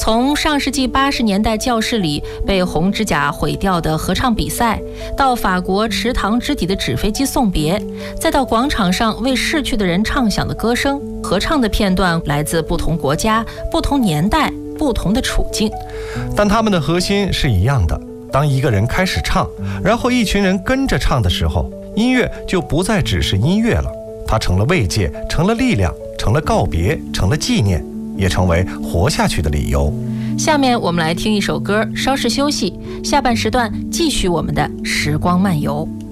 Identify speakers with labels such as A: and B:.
A: 从上世纪80年代教室里被红指甲毁掉的合唱比赛，到法国池塘之底的纸飞机送别，再到广场上为逝去的人唱响的歌声，合唱的片段来自不同国家、不同年代、不同的处境，
B: 但他们的核心是一样的。当一个人开始唱，然后一群人跟着唱的时候，音乐就不再只是音乐了，它成了慰藉，成了力量，成了告别，成了纪念，也成为活下去的理由。
A: 下面我们来听一首歌，稍事休息，下半时段继续我们的时光漫游。